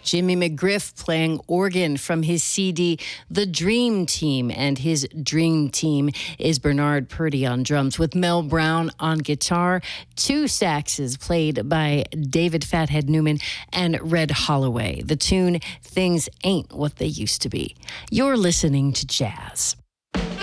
Jimmy McGriff playing organ from his CD, The Dream Team. And his dream team is Bernard Purdie on drums with Mel Brown on guitar, two saxes played by David Fathead Newman and Red Holloway. The tune, Things Ain't What They Used to Be. You're listening to Jazz.